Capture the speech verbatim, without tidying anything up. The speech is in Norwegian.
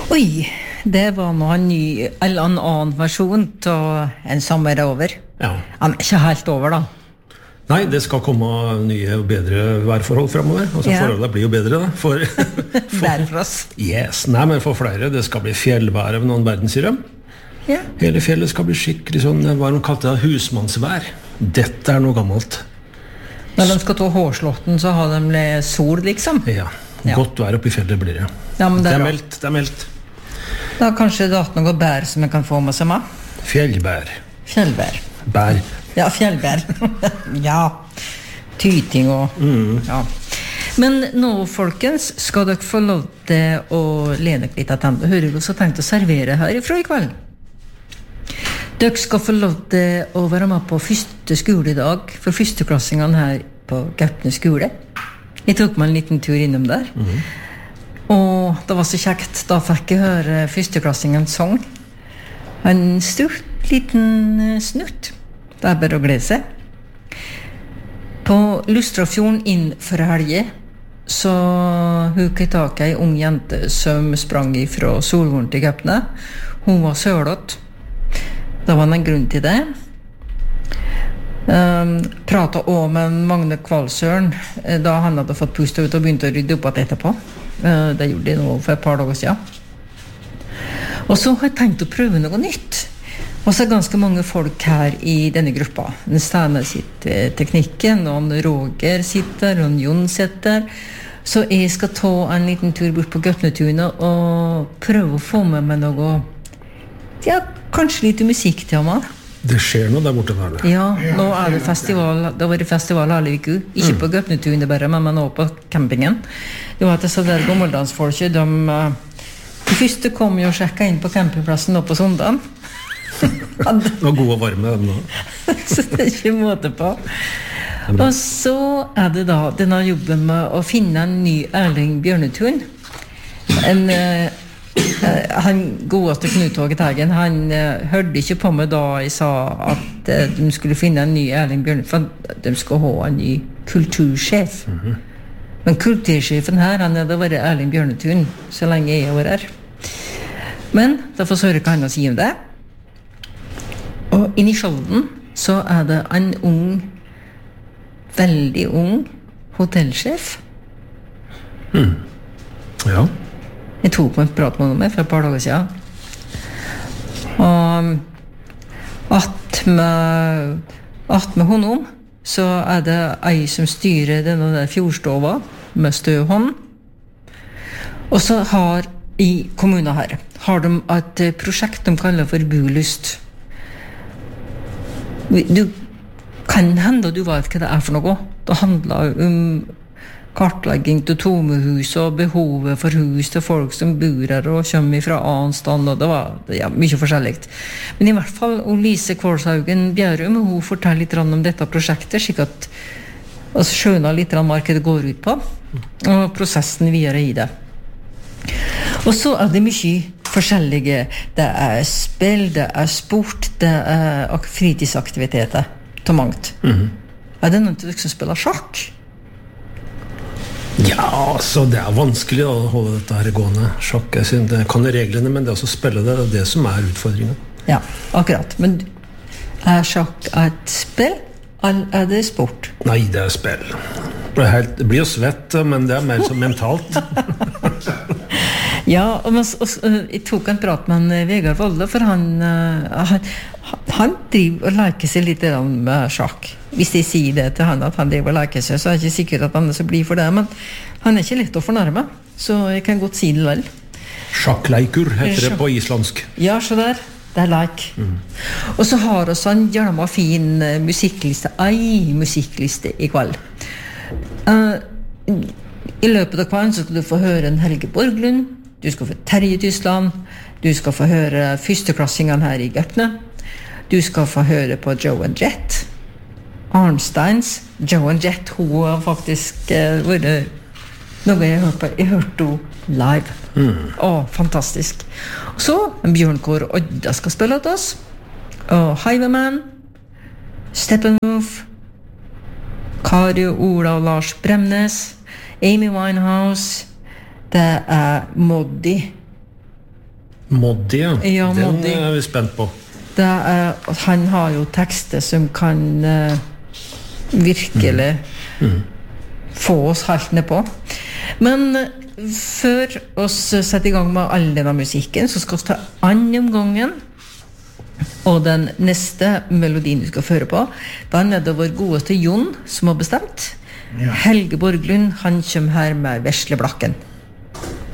Oi, det var nå en ny, eller en annen versjon av En sommer er over. Ja. Han er ikke helt over da. Nei, det skal komme nye og bedre værforhold fremover. Altså, Ja. forholdet blir jo bedre da. For, for, Der for oss. yes, nei, men for flere, det skal bli fjellvær av noen verden, sier de. Ja. Hele fjellet skal bli skikkelig sånn, hva de kalte det, husmannsvær. Dette er noe gammelt. Når de skal ta hårslåtten, så har de sol, liksom. Ja, Ja. godt vær oppe i fjellet blir det. Ja, men det Det er er bra. meldt, det er meldt. Da kanskje det er noe bær som jeg kan få med seg med. Fjellbær. Fjellbær. Bær. Ja, fjellbær. ja. Tyting og... Ja. Men nå, folkens, skal dere få lov til å lene dere litt av den. Hører du så tenkt å servere herifra i kveld? Dere skal få lov til å være med på første skoledag for førsteklassingene her på Gaupne skole. Jeg tok meg en liten tur innom der. Mhm. Og det var så kjekt. Da fikk jeg høre førsteklassingens sang. En stort liten eh, snutt. Det er bare å glede seg. På Lustrafjorden inn for helge så hukket jeg tak i en ung jente som sprang fra Solvorn til Gaupne. Hun var sølått. Det var en grunn til det. Um, pratet også med Magne Kvalsøren eh, da han hadde fått pustet ut og begynte å rydde opp at etterpå. Uh, det gjorde jeg nå for et par dager siden. Og så har jeg tenkt å prøve noe nytt. Og så er ganske mange folk her i denne gruppa. Stine sitter teknikken, og Roger sitter, og Jon sitter. Så jeg skal ta en liten tur bort på Gaupnetunet og prøve å få med meg noe, ja, kanskje litt musikk til meg. Det skjer noe der borte der. Ja, nå er det festival, det var det festival alle uku. Ikke på Gaupnetunet bare, men nå på campingen. Det var at disse der gammeldansfolket, de, de første kom jo og sjekket inn på campingplassen nå på sondagen. Det var god og varme den nå. Så det er ikke måte på. Og så er det da denne jobben med å finne en ny Erling Bjørnetun. En, eh, han godeste Knut Åge Teigen, han eh, hørte ikke på meg da jeg sa at eh, de skulle finne en ny Erling Bjørnetun, for de skulle ha en ny kultursjef. Mhm. Men kultursjefen her, han hadde vært Erling Bjørnetun så lenge jeg var her. Men da får jeg høre hva han har å si om det. Og inne i Skjolden så er det en ung, veldig ung hotellsjef. Ja. Jeg tok på en prat med henne for et par dager siden. Og at med, at med honom så er det ei som styrer denne der fjordstova med støv hånd. Og så har i kommunen her har de et prosjekt de kaller for Bulyst. Du kan hende du vet hva det er for noe. Det handler om kartlegging til tomme hus og behovet for hus til folk som bor her og kommer fra annen stand, og det var ja, mye forskjellig. Men i hvert fall Lise Kvalshaugen Bjærum, hun forteller litt om dette prosjektet, slik at vi skjønner litt hva det går ut på, og prosessen videre i det. Og så er det mye forskjellige. Det er spill, det er sport, det er fritidsaktiviteter til mangt. Mhm. Er det noen til dere som spiller sjakk? Ja, så det er vanskelig da, å holde dette her gående. Sjakk, jeg synes, det kan reglene, men det å spille det, det er det som er utfordringen. Ja, akkurat. Men er sjakk et spill, eller er det sport? Nei, det er spill. Det blir, helt, det blir jo svett, men det er mer som mentalt. Ja, og, men, og, jeg tok en prat med en Vegard Volde, for han, han, han driver og leker seg litt med sjakk. Hvis jeg sier det til han at han driver og leker seg, så er jeg ikke sikker at han er så blir for det, men han er ikke lett å fornærme, så jeg kan godt si det vel. Sjakkleikur heter det på islandsk. Ja, så der. Det er like. Mm. Og så har vi en gjerne fin uh, musikkliste, ei musikkliste i kveld. Uh, I løpet av kvelden så skal du få høre en Helge Borglund, du skal få Terje Tysland, du skal få høre førsteklassingene her i Gaupne, du skal få høre på Joe and Jet, Arnsteins. Joe and Jet, hun har faktisk uh, vært noe jeg hørte på. Jeg hørte henne live. Mm. Åh, fantastisk. Og så en Bjørnkår Odda skal spille til oss. Og Highwayman, Steppenwolf, Kari og Ola og Lars Bremnes, Amy Winehouse, det er Moddi, Moddi, ja. Ja, Den Moddi. er vi spent på. Det er, han har jo tekster som kan uh, virkelig Mm. Mm. få oss helt ned på. Men uh, før oss setter i gang med all denne musikken, så skal vi ta andre omgangen. Og den neste melodien vi skal føre på, den er det vår godeste Jon som har bestemt. Ja. Helge Borglund, han kommer her med Vesleblakken.